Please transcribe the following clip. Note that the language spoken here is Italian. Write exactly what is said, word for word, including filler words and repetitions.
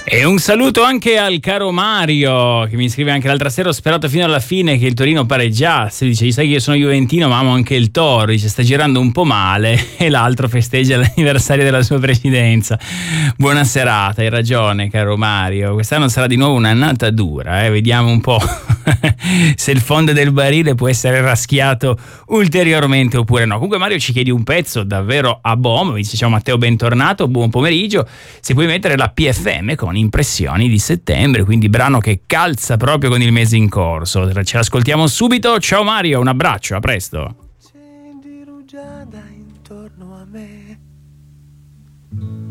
E un saluto anche al caro Mario, che mi scrive anche l'altra sera: ho sperato fino alla fine che il Torino pareggiasse. Dice: sai che io sono juventino ma amo anche il Toro. Dice: sta girando un po' male. E l'altro festeggia l'anniversario della sua presidenza. Buona serata, hai ragione caro Mario, quest'anno sarà di nuovo un'annata dura, eh? Vediamo un po' se il fondo del barile può essere raschiato ulteriormente oppure no. Comunque Mario ci chiedi un pezzo davvero a bomba. Mi dice: ciao Matteo, bentornato, buon pomeriggio. Se puoi mettere la P F M con Impressioni di settembre, quindi brano che calza proprio con il mese in corso. Ce l'ascoltiamo subito. Ciao Mario, un abbraccio, a presto. C'è di rugiada intorno a me.